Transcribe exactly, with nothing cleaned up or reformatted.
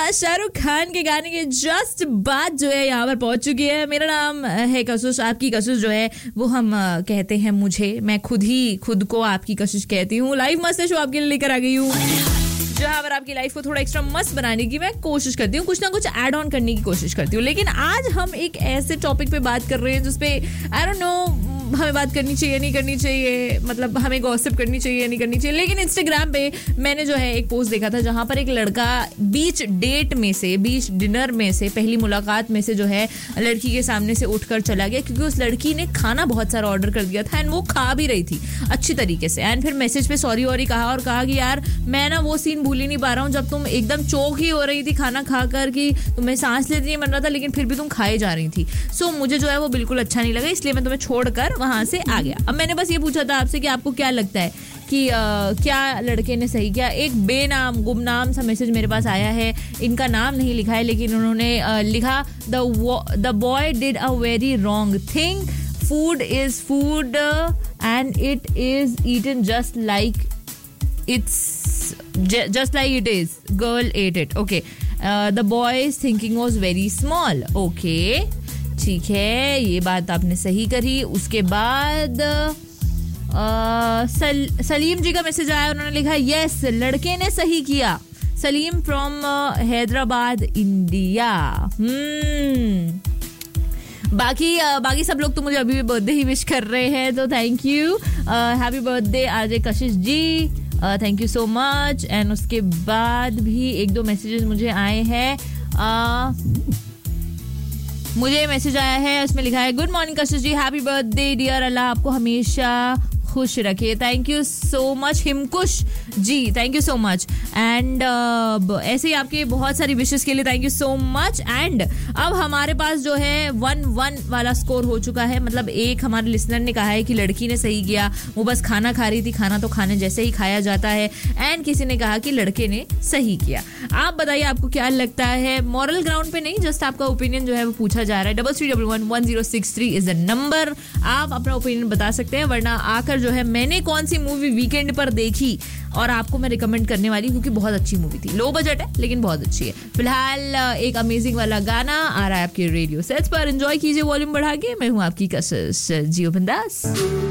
शाहरुख खान के गाने के जस्ट बात जो है यहाँ पर पहुंच चुकी है. मेरा नाम है कशिश. आपकी कशिश जो है वो हम कहते हैं मुझे. मैं खुद ही खुद को आपकी कशिश कहती हूँ. लाइव मस्त शो आपके लिए लेकर आ गई हूँ जहाँ पर आपकी लाइफ को थोड़ा एक्स्ट्रा मस्त बनाने की मैं कोशिश करती हूँ. कुछ ना कुछ ऐड ऑन करने की कोशिश करती हूँ. लेकिन आज हम एक ऐसे टॉपिक पे बात कर रहे हैं जिसपे आई डोंट नो हमें बात करनी चाहिए नहीं करनी चाहिए, मतलब हमें गॉसिप करनी चाहिए नहीं करनी चाहिए. लेकिन इंस्टाग्राम पे मैंने जो है एक पोस्ट देखा था जहाँ पर एक लड़का बीच डेट में से, बीच डिनर में से, पहली मुलाकात में से जो है लड़की के सामने से उठकर चला गया क्योंकि उस लड़की ने खाना बहुत सारा ऑर्डर कर दिया था एंड वो खा भी रही थी अच्छी तरीके से. एंड फिर मैसेज पे सॉरी वॉरी कहा और कहा कि यार मैं ना वो सीन भूल ही नहीं पा रहा हूँ जब तुम एकदम चौक ही हो रही थी खाना खाकर कि तुम्हें सांस लेती नहीं बन रहा था लेकिन फिर भी तुम खाए जा रही थी. सो so, मुझे जो है वो बिल्कुल अच्छा नहीं लगा इसलिए मैं तुम्हें छोड़कर वहां से आ गया. अब मैंने बस ये पूछा था आपसे कि आपको क्या लगता है कि आ, क्या लड़के ने सही किया. एक बेनाम गुमनाम सा मैसेज मेरे पास आया है. इनका नाम नहीं लिखा है लेकिन उन्होंने आ, लिखा the boy did a very wrong thing. Food is food and it is eaten just like it's just like it is. Girl ate it. Okay. Uh, the boy's thinking was very small. Okay. ठीक है, ये बात आपने सही करी. उसके बाद uh, सल, सलीम जी का मैसेज आया. उन्होंने लिखा यस लड़के ने सही किया. Salim from Hyderabad India. हम्म बाकी uh, बाकी सब लोग तो मुझे अभी भी बर्थडे ही विश कर रहे हैं तो thank you. Happy birthday RJ Kashish ji. Thank you so much. And उसके बाद भी एक दो मैसेजेस मुझे आए हैं. uh, मुझे मैसेज आया है उसमें लिखा है गुड मॉर्निंग कशिश जी हैप्पी बर्थडे डियर. अल्लाह आपको हमेशा खुश रखे. Thank you so much हिमकुश ji. Thank you so much. And ऐसे ही आपके बहुत सारी विशेस के लिए thank you so much. And अब हमारे पास जो है वन वन वाला स्कोर हो चुका है. मतलब एक हमारे लिसनर ने कहा है कि लड़की ने सही किया, वो बस खाना खा रही थी, खाना तो खाने जैसे ही खाया जाता है. एंड किसी ने कहा कि लड़के ने सही किया. आप बताइए आपको क्या लगता है. मॉरल ग्राउंड पे नहीं, जस्ट आपका ओपिनियन जो है वो पूछा जा रहा है. Double three double one one zero six three is the number. आप अपना ओपिनियन बता सकते हैं. वरना आकर जो है मैंने कौन सी मूवी वीकेंड पर देखी और आपको मैं रिकमेंड करने वाली क्योंकि बहुत अच्छी मूवी थी. लो बजट है लेकिन बहुत अच्छी है. फिलहाल एक अमेजिंग वाला गाना आ रहा है आपके रेडियो सेट्स पर. एंजॉय कीजिए वॉल्यूम बढ़ा के. मैं हूँ आपकी कशिश. जियो बिंदास.